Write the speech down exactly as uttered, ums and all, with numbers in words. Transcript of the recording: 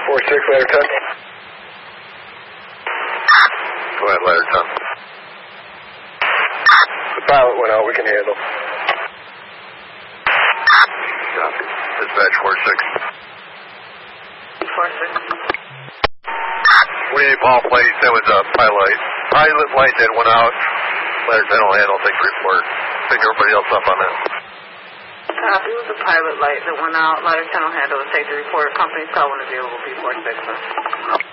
four six, ladder ten. Go ahead, ladder ten. The pilot went out, we can handle. Copy. Dispatch four six. four six. We need Paul, please. That was a pilot. Pilot light that went out. Ladder ten will handle. Take the report. Pick everybody else up on that. Copy. It was a pilot light that went out. Ladder ten will handle. Take the report. Company cell when available. P four six.